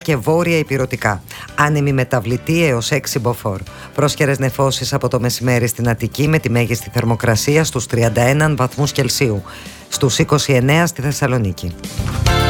και βόρεια ηπειρωτικά. Άνεμη μεταβλητή έως 6 μποφόρ. Πρόσκαιρες νεφώσεις από το μεσημέρι στην Αττική με τη μέγιστη θερμοκρασία στους 31 βαθμούς Κελσίου. Στους 29 στη Θεσσαλονίκη.